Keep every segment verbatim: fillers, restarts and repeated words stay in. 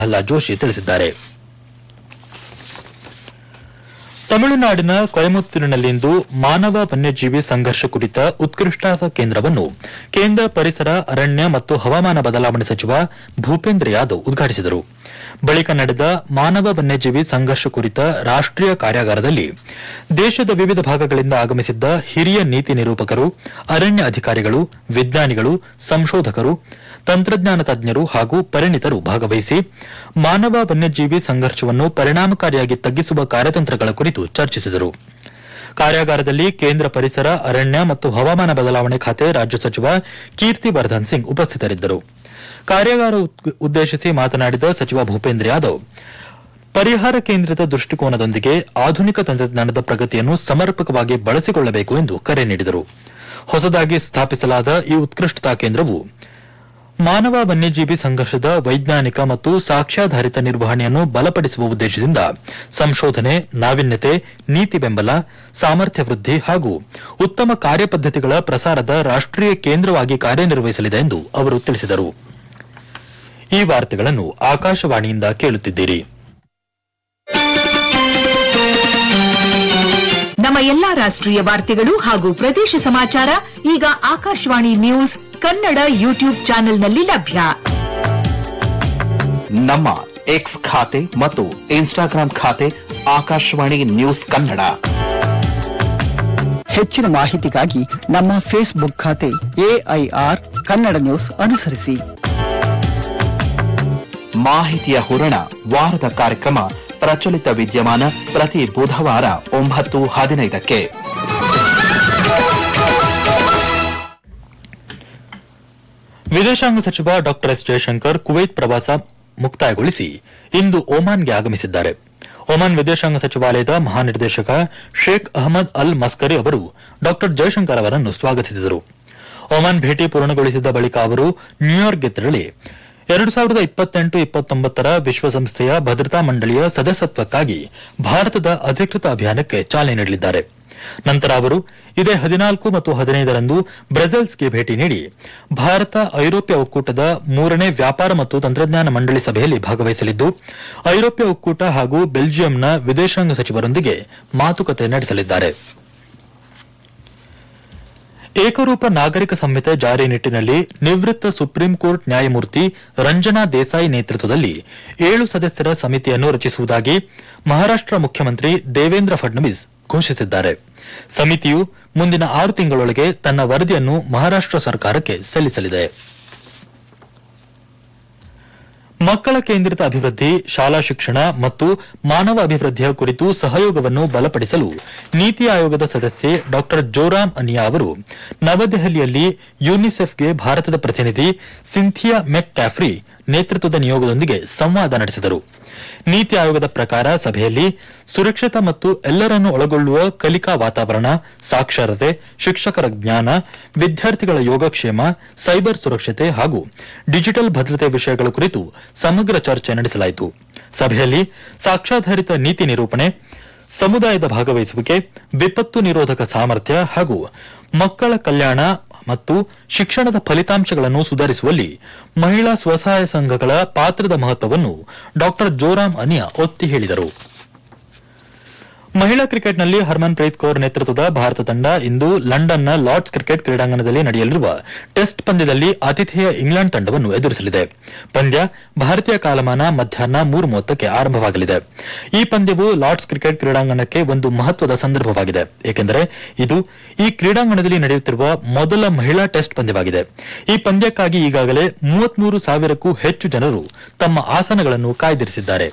ಪ್ರಹ್ಲಾದ್ ಜೋಶಿ ತಿಳಿಸಿದ್ದಾರೆ. ತಮಿಳುನಾಡಿನ ಕೊಯಮತ್ತೂರಿನಲ್ಲಿಂದು ಮಾನವ ವನ್ಯಜೀವಿ ಸಂಘರ್ಷ ಕುರಿತ ಉತ್ಕೃಷ್ಟ ಕೇಂದ್ರವನ್ನು ಕೇಂದ್ರ ಪರಿಸರ, ಅರಣ್ಯ ಮತ್ತು ಹವಾಮಾನ ಬದಲಾವಣೆ ಸಚಿವ ಭೂಪೇಂದ್ರ ಯಾದವ್ ಉದ್ಘಾಟಿಸಿದರು. ಬಳಿಕ ನಡೆದ ಮಾನವ ವನ್ಯಜೀವಿ ಸಂಘರ್ಷ ಕುರಿತ ರಾಷ್ಟೀಯ ಕಾರ್ಯಾಗಾರದಲ್ಲಿ ದೇಶದ ವಿವಿಧ ಭಾಗಗಳಿಂದ ಆಗಮಿಸಿದ್ದ ಹಿರಿಯ ನೀತಿ ನಿರೂಪಕರು, ಅರಣ್ಯ ಅಧಿಕಾರಿಗಳು, ವಿಜ್ಞಾನಿಗಳು, ಸಂಶೋಧಕರು, ತಂತ್ರಜ್ಞಾನ ತಜ್ಞರು ಹಾಗೂ ಪರಿಣಿತರು ಭಾಗವಹಿಸಿ ಮಾನವ ವನ್ಯಜೀವಿ ಸಂಘರ್ಷವನ್ನು ಪರಿಣಾಮಕಾರಿಯಾಗಿ ತಗ್ಗಿಸುವ ಕಾರ್ಯತಂತ್ರಗಳ ಕುರಿತು ಚರ್ಚಿಸಿದರು. ಕಾರ್ಯಾಗಾರದಲ್ಲಿ ಕೇಂದ್ರ ಪರಿಸರ, ಅರಣ್ಯ ಮತ್ತು ಹವಾಮಾನ ಬದಲಾವಣೆ ಖಾತೆ ರಾಜ್ಯ ಸಚಿವ ಕೀರ್ತಿವರ್ಧನ್ ಸಿಂಗ್ ಉಪಸ್ಥಿತರಿದ್ದರು. ಕಾರ್ಯಾಗಾರ ಉದ್ದೇಶಿಸಿ ಮಾತನಾಡಿದ ಸಚಿವ ಭೂಪೇಂದ್ರ ಯಾದವ್, ಪರಿಹಾರ ಕೇಂದ್ರಿತ ದೃಷ್ಟಿಕೋನದೊಂದಿಗೆ ಆಧುನಿಕ ತಂತ್ರಜ್ಞಾನದ ಪ್ರಗತಿಯನ್ನು ಸಮರ್ಪಕವಾಗಿ ಬಳಸಿಕೊಳ್ಳಬೇಕು ಎಂದು ಕರೆ ನೀಡಿದರು. ಹೊಸದಾಗಿ ಸ್ಥಾಪಿಸಲಾದ ಈ ಉತ್ಕೃಷ್ಟತಾ ಕೇಂದ್ರವು ಮಾನವ ವನ್ಯಜೀವಿ ಸಂಘರ್ಷದ ವೈಜ್ಞಾನಿಕ ಮತ್ತು ಸಾಕ್ಷ್ಯಾಧಾರಿತ ನಿರ್ವಹಣೆಯನ್ನು ಬಲಪಡಿಸುವ ಉದ್ದೇಶದಿಂದ ಸಂಶೋಧನೆ, ನಾವೀನ್ಯತೆ, ನೀತಿ ಬೆಂಬಲ, ಸಾಮರ್ಥ್ಯ ವೃದ್ಧಿ ಹಾಗೂ ಉತ್ತಮ ಕಾರ್ಯಪದ್ದತಿಗಳ ಪ್ರಸಾರದ ರಾಷ್ಟೀಯ ಕೇಂದ್ರವಾಗಿ ಕಾರ್ಯನಿರ್ವಹಿಸಲಿದೆ ಎಂದು ಅವರು ತಿಳಿಸಿದರು. ಈ ವಾರ್ತೆಗಳನ್ನು ಆಕಾಶವಾಣಿಯಿಂದ ಕೇಳುತ್ತಿದ್ದೀರಿ. ನಮ್ಮ ಎಲ್ಲಾ ರಾಷ್ಟ್ರೀಯ ವಾರ್ತೆಗಳು ಹಾಗೂ ಪ್ರದೇಶ ಸಮಾಚಾರ ಈಗ ಆಕಾಶವಾಣಿ ನ್ಯೂಸ್ ಕನ್ನಡ ಯೂಟ್ಯೂಬ್ ಚಾನೆಲ್ನಲ್ಲಿ ಲಭ್ಯ. ನಮ್ಮ ಎಕ್ಸ್ ಖಾತೆ ಮತ್ತು ಇನ್ಸ್ಟಾಗ್ರಾಂ ಖಾತೆ ಆಕಾಶವಾಣಿ ನ್ಯೂಸ್ ಕನ್ನಡ. ಹೆಚ್ಚಿನ ಮಾಹಿತಿಗಾಗಿ ನಮ್ಮ ಫೇಸ್ಬುಕ್ ಖಾತೆ ಎಐಆರ್ ಕನ್ನಡ ನ್ಯೂಸ್ ಅನುಸರಿಸಿ. ಮಾಹಿತಿಯ ಹೂರಣ ವಾರದ ಕಾರ್ಯಕ್ರಮ ಪ್ರಚಲಿತ ವಿದ್ಯಮಾನ ಪ್ರತಿ ಬುಧವಾರ ಒಂಬತ್ತು ಹದಿನೈದಕ್ಕೆ. ವಿದೇಶಾಂಗ ಸಚಿವ ಡಾ ಎಸ್ ಜಯಶಂಕರ್ ಕುವೈತ್ ಪ್ರವಾಸ ಮುಕ್ತಾಯಗೊಳಿಸಿ ಇಂದು ಒಮಾನ್ಗೆ ಆಗಮಿಸಿದ್ದಾರೆ. ಒಮಾನ್ ವಿದೇಶಾಂಗ ಸಚಿವಾಲಯದ ಮಹಾನಿರ್ದೇಶಕ ಶೇಖ್ ಅಹಮದ್ ಅಲ್ ಮಸ್ಕರಿ ಅವರು ಡಾ ಜಯಶಂಕರ್ ಅವರನ್ನು ಸ್ವಾಗತಿಸಿದರು. ಒಮಾನ್ ಭೇಟಿ ಪೂರ್ಣಗೊಳಿಸಿದ ಬಳಿಕ ಅವರು ನ್ಯೂಯಾರ್ಕ್ಗೆ ತೆರಳಿ ಎರಡು ಸಾವಿರದ ಇಪ್ಪತ್ತೆಂಟು ಇಪ್ಪತ್ತೊಂಬತ್ತರ ವಿಶ್ವಸಂಸ್ಥೆಯ ಭದ್ರತಾ ಮಂಡಳಿಯ ಸದಸ್ಯತ್ವಕ್ಕಾಗಿ ಭಾರತದ ಅಧಿಕೃತ ಅಭಿಯಾನಕ್ಕೆ ಚಾಲನೆ ನೀಡಲಿದ್ದಾರೆ. ನಂತರ ಅವರು ಇದೇ ಹದಿನಾಲ್ಕು ಮತ್ತು ಹದಿನೈದರಂದು ಬ್ರೆಸೆಲ್ಸ್ಗೆ ಭೇಟಿ ನೀಡಿ ಭಾರತ ಐರೋಪ್ಯ ಒಕ್ಕೂಟದ ಮೂರನೇ ವ್ಯಾಪಾರ ಮತ್ತು ತಂತ್ರಜ್ಞಾನ ಮಂಡಳಿ ಸಭೆಯಲ್ಲಿ ಭಾಗವಹಿಸಲಿದ್ದು, ಐರೋಪ್ಯ ಒಕ್ಕೂಟ ಹಾಗೂ ಬೆಲ್ಜಿಯಂನ ವಿದೇಶಾಂಗ ಸಚಿವರೊಂದಿಗೆ ಮಾತುಕತೆ ನಡೆಸಲಿದ್ದಾರೆ. ಏಕರೂಪ ನಾಗರಿಕ ಸಂಹಿತೆ ಜಾರಿ ನಿಟ್ಟಿನಲ್ಲಿ ನಿವೃತ್ತ ಸುಪ್ರೀಂ ಕೋರ್ಟ್ ನ್ಯಾಯಮೂರ್ತಿ ರಂಜನಾ ದೇಸಾಯಿ ನೇತೃತ್ವದಲ್ಲಿ ಏಳು ಸದಸ್ಯರ ಸಮಿತಿಯನ್ನು ರಚಿಸುವುದಾಗಿ ಮಹಾರಾಷ್ಟ ಮುಖ್ಯಮಂತ್ರಿ ದೇವೇಂದ್ರ ಫಡ್ನವೀಸ್ ಘೋಷಿಸಿದ್ದಾರೆ. ಸಮಿತಿಯು ಮುಂದಿನ ಆರು ತಿಂಗಳೊಳಗೆ ತನ್ನ ವರದಿಯನ್ನು ಮಹಾರಾಷ್ಟ ಸರ್ಕಾರಕ್ಕೆ ಸಲ್ಲಿಸಲಿದೆ. ಮಕ್ಕಳ ಕೇಂದ್ರಿತ ಅಭಿವೃದ್ಧಿ, ಶಾಲಾ ಶಿಕ್ಷಣ ಮತ್ತು ಮಾನವ ಅಭಿವೃದ್ಧಿಯ ಕುರಿತು ಸಹಯೋಗವನ್ನು ಬಲಪಡಿಸಲು ನೀತಿ ಆಯೋಗದ ಸದಸ್ಯೆ ಡಾ ಜೋರಾಮ್ ಅನಿಯಾ ಅವರು ನವದೆಹಲಿಯಲ್ಲಿ ಯುನಿಸೆಫ್ಗೆ ಭಾರತದ ಪ್ರತಿನಿಧಿ ಸಿಂಥಿಯಾ ಮೆಕ್ ಕ್ಯಾಫ್ರಿ ನೇತೃತ್ವದ ನಿಯೋಗದೊಂದಿಗೆ ಸಂವಾದ ನಡೆಸಿದರು. ನೀತಿ ಆಯೋಗದ ಪ್ರಕಾರ ಸಭೆಯಲ್ಲಿ ಸುರಕ್ಷಿತ ಮತ್ತು ಎಲ್ಲರನ್ನೂ ಒಳಗೊಳ್ಳುವ ಕಲಿಕಾ ವಾತಾವರಣ, ಸಾಕ್ಷರತೆ, ಶಿಕ್ಷಕರ ಜ್ಞಾನ, ವಿದ್ಯಾರ್ಥಿಗಳ ಯೋಗಕ್ಷೇಮ, ಸೈಬರ್ ಸುರಕ್ಷತೆ ಹಾಗೂ ಡಿಜಿಟಲ್ ಭದ್ರತೆ ವಿಷಯಗಳ ಕುರಿತು ಸಮಗ್ರ ಚರ್ಚೆ ನಡೆಸಲಾಯಿತು. ಸಭೆಯಲ್ಲಿ ಸಾಕ್ಷ್ಯಾಧಾರಿತ ನೀತಿ ನಿರೂಪಣೆ, ಸಮುದಾಯದ ಭಾಗವಹಿಸುವಿಕೆ, ವಿಪತ್ತು ನಿರೋಧಕ ಸಾಮರ್ಥ್ಯ ಹಾಗೂ ಮಕ್ಕಳ ಕಲ್ಯಾಣ ಮತ್ತು ಶಿಕ್ಷಣದ ಫಲಿತಾಂಶಗಳನ್ನು ಸುಧಾರಿಸುವಲ್ಲಿ ಮಹಿಳಾ ಸ್ವಸಹಾಯ ಸಂಘಗಳ ಪಾತ್ರದ ಮಹತ್ವವನ್ನು ಡಾ ಜೋರಾಮ್ ಅನಿಯಾ ಒತ್ತಿ ಹೇಳಿದರು. ಮಹಿಳಾ ಕ್ರಿಕೆಟ್ನಲ್ಲಿ ಹರ್ಮನ್ಪ್ರೀತ್ ಕೌರ್ ನೇತೃತ್ವದ ಭಾರತ ತಂಡ ಇಂದು ಲಂಡನ್ನ ಲಾರ್ಡ್ಸ್ ಕ್ರಿಕೆಟ್ ಕ್ರೀಡಾಂಗಣದಲ್ಲಿ ನಡೆಯಲಿರುವ ಟೆಸ್ಟ್ ಪಂದ್ಯದಲ್ಲಿ ಆತಿಥೇಯ ಇಂಗ್ಲೆಂಡ್ ತಂಡವನ್ನು ಎದುರಿಸಲಿದೆ. ಪಂದ್ಯ ಭಾರತೀಯ ಕಾಲಮಾನ ಮಧ್ಯಾಹ್ನ ಮೂರು ಮೂವತ್ತಕ್ಕೆ ಆರಂಭವಾಗಲಿದೆ. ಈ ಪಂದ್ಯವು ಲಾರ್ಡ್ಸ್ ಕ್ರಿಕೆಟ್ ಕ್ರೀಡಾಂಗಣಕ್ಕೆ ಒಂದು ಮಹತ್ವದ ಸಂದರ್ಭವಾಗಿದೆ, ಏಕೆಂದರೆ ಇದು ಈ ಕ್ರೀಡಾಂಗಣದಲ್ಲಿ ನಡೆಯುತ್ತಿರುವ ಮೊದಲ ಮಹಿಳಾ ಟೆಸ್ಟ್ ಪಂದ್ಯವಾಗಿದೆ. ಈ ಪಂದ್ಯಕ್ಕಾಗಿ ಈಗಾಗಲೇ ಮೂವತ್ಮೂರು ಸಾವಿರಕ್ಕೂ ಹೆಚ್ಚು ಜನರು ತಮ್ಮ ಆಸನಗಳನ್ನು ಕಾಯ್ದಿರಿಸಿದ್ದಾರೆ.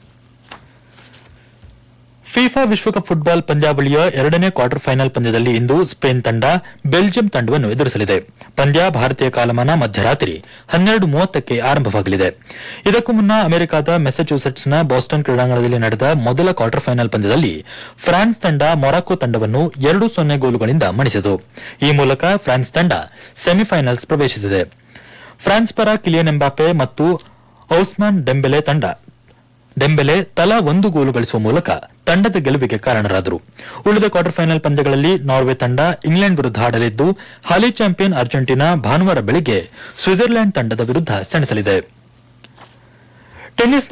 ಫಿಫಾ ವಿಶ್ವಕಪ್ ಫುಟ್ಬಾಲ್ ಪಂದ್ಯಾವಳಿಯ ಎರಡನೇ ಕ್ವಾರ್ಟರ್ ಫೈನಲ್ ಪಂದ್ಯದಲ್ಲಿ ಇಂದು ಸ್ಪೇನ್ ತಂಡ ಬೆಲ್ಜಿಯಂ ತಂಡವನ್ನು ಎದುರಿಸಲಿದೆ. ಪಂದ್ಯ ಭಾರತೀಯ ಕಾಲಮಾನ ಮಧ್ಯರಾತ್ರಿ ಹನ್ನೆರಡು ಮೂವತ್ತಕ್ಕೆ ಆರಂಭವಾಗಲಿದೆ. ಇದಕ್ಕೂ ಮುನ್ನ ಅಮೆರಿಕದ ಮೆಸಚ್ಯೂಸೆಟ್ಸ್ನ ಬಾಸ್ಟನ್ ಕ್ರೀಡಾಂಗಣದಲ್ಲಿ ನಡೆದ ಮೊದಲ ಕ್ವಾರ್ಟರ್ ಫೈನಲ್ ಪಂದ್ಯದಲ್ಲಿ ಫ್ರಾನ್ಸ್ ತಂಡ ಮೊರಾಕೊ ತಂಡವನ್ನು ಎರಡು ಸೊನ್ನೆ ಗೋಲುಗಳಿಂದ ಮಣಿಸಿತು. ಈ ಮೂಲಕ ಫ್ರಾನ್ಸ್ ತಂಡ ಸೆಮಿಫೈನಲ್ಸ್ ಪ್ರವೇಶಿಸಿದೆ. ಫ್ರಾನ್ಸ್ ಪರ ಕಿಲಿಯನ್ ಎಂಬಾಪೆ ಮತ್ತು ಔಸ್ಮಾನ್ ಡೆಂಬೆಲೆ ತಂಡ ಡೆಂಬೆಲೆ ತಲಾ ಒಂದು ಗೋಲು ಗಳಿಸುವ ಮೂಲಕ ತಂಡದ ಗೆಲುವಿಗೆ ಕಾರಣರಾದರು. ಉಳಿದ ಕ್ವಾರ್ಟರ್ ಫೈನಲ್ ಪಂದ್ಯಗಳಲ್ಲಿ ನಾರ್ವೆ ತಂಡ ಇಂಗ್ಲೆಂಡ್ ವಿರುದ್ಧ ಆಡಲಿದ್ದು, ಹಾಲಿ ಚಾಂಪಿಯನ್ ಅರ್ಜೆಂಟೀನಾ ಭಾನುವಾರ ಬೆಳಿಗ್ಗೆ ಸ್ವಿಟ್ಜರ್ಲೆಂಡ್ ತಂಡದ ವಿರುದ್ಧ ಸೆಣಸಲಿದೆ. ಟೆನ್ನಿಸ್